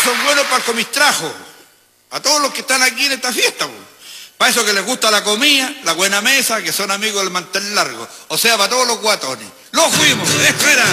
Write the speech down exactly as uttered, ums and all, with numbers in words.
son buenos para el comistrajo. A todos los que están aquí en esta fiesta, po. Para eso que les gusta la comida, la buena mesa, que son amigos del mantel largo. O sea, para todos los guatones. ¡Lo fuimos! ¡Espera!